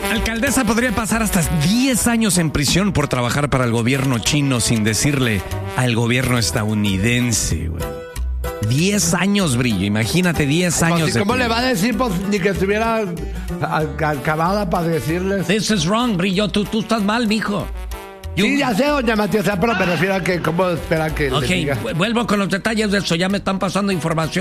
Alcaldesa podría pasar hasta 10 años en prisión por trabajar para el gobierno chino sin decirle al gobierno estadounidense, güey. 10 años, Brillo. Imagínate 10 años. ¿Cómo le va a decir? Pues ni que estuviera acabada para decirles. This is wrong, Brillo. Tú estás mal, mijo. Sí, ya sé, doña Matías, pero me refiero a que cómo espera que le diga. Ok, vuelvo con los detalles de eso. Ya me están pasando información.